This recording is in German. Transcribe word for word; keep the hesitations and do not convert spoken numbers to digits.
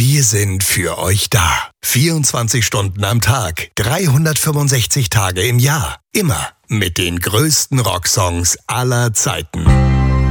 Wir sind für euch da. vierundzwanzig Stunden am Tag, dreihundertfünfundsechzig Tage im Jahr. Immer mit den größten Rocksongs aller Zeiten.